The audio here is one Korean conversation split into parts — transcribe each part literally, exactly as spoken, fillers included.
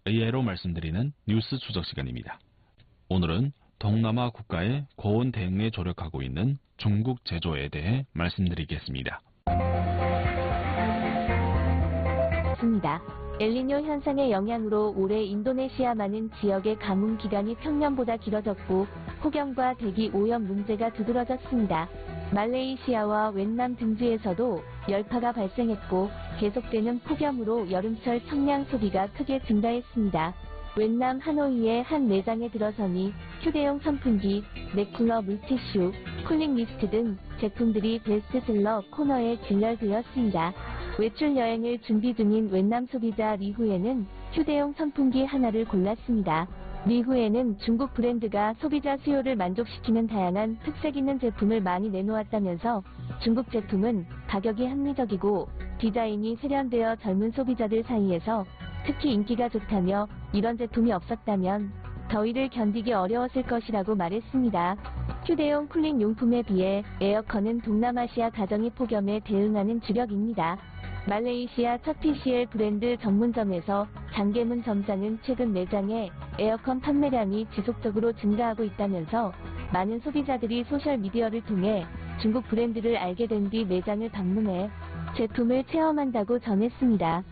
에이아이로 말씀드리는 뉴스 추적 시간입니다. 오늘은 동남아 국가의 고온 대응에 조력하고 있는 중국 제조에 대해 말씀드리겠습니다. 있습니다. 엘니뇨 현상의 영향으로 올해 인도네시아 많은 지역의 가뭄 기간이 평년보다 길어졌고 폭염과 대기 오염 문제가 두드러졌습니다. 말레이시아와 웬남 등지에서도 열파가 발생했고 계속되는 폭염으로 여름철 청량 소비가 크게 증가했습니다. 웬남 하노이의 한 매장에 들어서니 휴대용 선풍기, 넥쿨러 물티슈, 쿨링 미스트 등 제품들이 베스트셀러 코너에 진열되었습니다. 외출 여행을 준비 중인 웬남 소비자 리후에는 휴대용 선풍기 하나를 골랐습니다. 리후에는 중국 브랜드가 소비자 수요를 만족시키는 다양한 특색 있는 제품을 많이 내놓았다면서 중국 제품은 가격이 합리적이고 디자인이 세련되어 젊은 소비자들 사이에서 특히 인기가 좋다며 이런 제품이 없었다면 더위를 견디기 어려웠을 것이라고 말했습니다. 휴대용 쿨링 용품에 비해 에어컨은 동남아시아 가정의 폭염에 대응하는 주력입니다. 말레이시아 첫 피씨엘 브랜드 전문점에서 장개문 점장은 최근 매장에 에어컨 판매량이 지속적으로 증가하고 있다면서 많은 소비자들이 소셜미디어를 통해 중국 브랜드를 알게 된 뒤 매장을 방문해 제품을 체험한다고 전했습니다.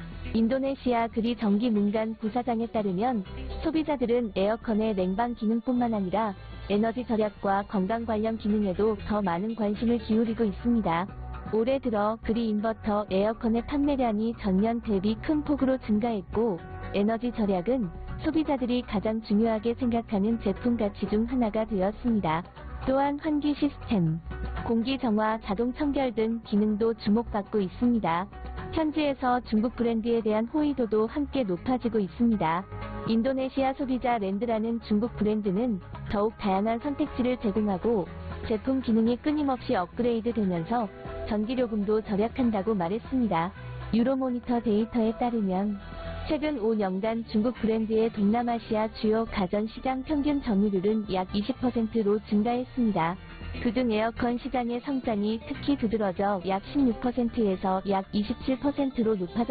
인도네시아 그리 전기 문간 부사장에 따르면 소비자들은 에어컨의 냉방 기능뿐만 아니라 에너지 절약과 건강 관련 기능에도 더 많은 관심을 기울이고 있습니다. 올해 들어 그리 인버터 에어컨의 판매량이 전년 대비 큰 폭으로 증가했고 에너지 절약은 소비자들이 가장 중요하게 생각하는 제품 가치 중 하나가 되었습니다. 또한 환기 시스템, 공기 정화, 자동 청결 등 기능도 주목받고 있습니다. 현지에서 중국 브랜드에 대한 호의도도 함께 높아지고 있습니다. 인도네시아 소비자 랜드라는 중국 브랜드는 더욱 다양한 선택지를 제공하고 제품 기능이 끊임없이 업그레이드 되면서 전기요금도 절약한다고 말했습니다. 유로모니터 데이터에 따르면 최근 오 년간 중국 브랜드의 동남아시아 주요 가전시장 평균 점유율은 약 이십 퍼센트로 증가했습니다. 그중 에어컨 시장의 성장이 특히 두드러져 약 십육 퍼센트에서 약 이십칠 퍼센트로 높아졌습니다.